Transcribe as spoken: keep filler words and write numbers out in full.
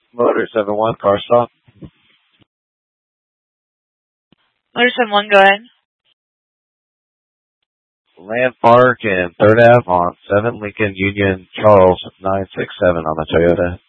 Motor seven one, car stop. Motor seven one, go ahead. Land Park and third Ave on seven Lincoln Union Charles nine six seven on the Toyota.